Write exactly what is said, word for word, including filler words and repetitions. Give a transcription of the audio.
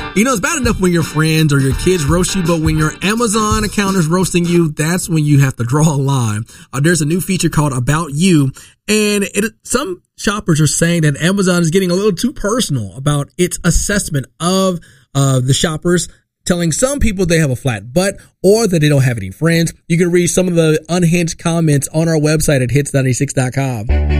You know, it's bad enough when your friends or your kids roast you, but when your Amazon account is roasting you, that's when you have to draw a line. Uh, there's a new feature called About You, and it, some shoppers are saying that Amazon is getting a little too personal about its assessment of uh, the shoppers, telling some people they have a flat butt or that they don't have any friends. You can read some of the unhinged comments on our website at hits ninety-six dot com.